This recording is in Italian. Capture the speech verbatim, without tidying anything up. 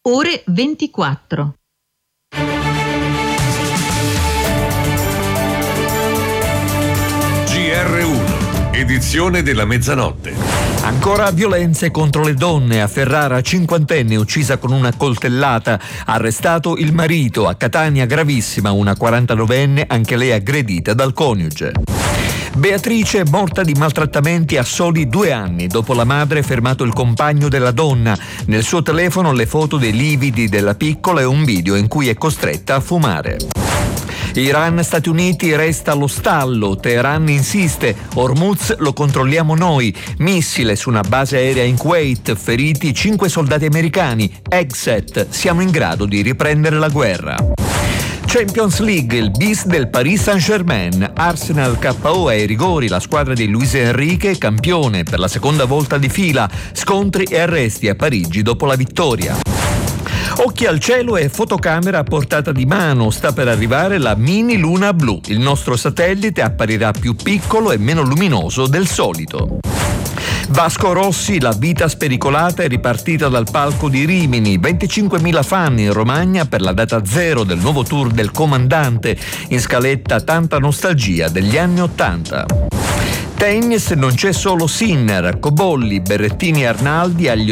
ore ventiquattro. G R uno, edizione della mezzanotte. Ancora violenze contro le donne. A Ferrara, cinquantenne uccisa con una coltellata. Arrestato il marito. A Catania, gravissima, una quarantanovenne, anche lei aggredita dal coniuge. Beatrice morta di maltrattamenti a soli due anni. Dopo la madre fermato il compagno della donna. Nel suo telefono le foto dei lividi della piccola e un video in cui è costretta a fumare. Iran-Stati Uniti resta allo stallo. Teheran insiste. Hormuz lo controlliamo noi. Missile su una base aerea in Kuwait. Feriti cinque soldati americani. Exet. Siamo in grado di riprendere la guerra. Champions League, il bis del Paris Saint-Germain. Arsenal K O ai rigori, la squadra di Luis Enrique campione per la seconda volta di fila. Scontri e arresti a Parigi dopo la vittoria. Occhi al cielo e fotocamera a portata di mano. Sta per arrivare la mini luna blu. Il nostro satellite apparirà più piccolo e meno luminoso del solito. Vasco Rossi, la vita spericolata è ripartita dal palco di Rimini. venticinquemila fan in Romagna per la data zero del nuovo tour del Comandante. In scaletta tanta nostalgia degli anni Ottanta. Tennis, non c'è solo Sinner, Cobolli, Berrettini e Arnaldi agli